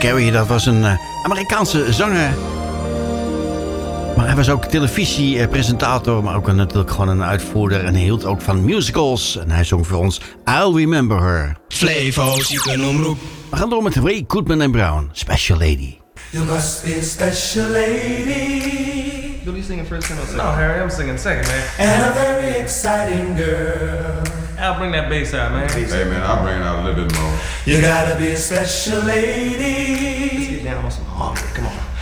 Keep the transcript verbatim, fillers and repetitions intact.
Carey, dat was een uh, Amerikaanse zanger. Maar hij was ook televisiepresentator, maar ook een, natuurlijk gewoon een uitvoerder. En hij hield ook van musicals. En hij zong voor ons I'll Remember Her. Flevo's, je kunt omroep. We gaan door met Ray Goodman en Brown, Special Lady. You must be a special lady. You'll be singing first and I'll sing. No, Harry, I'm singing second, man. And a very exciting girl. I'll bring that bass out, man. Hey, man, I'll bring it out a little bit more. You gotta be a special lady. Let's get down on some harmony. Come on.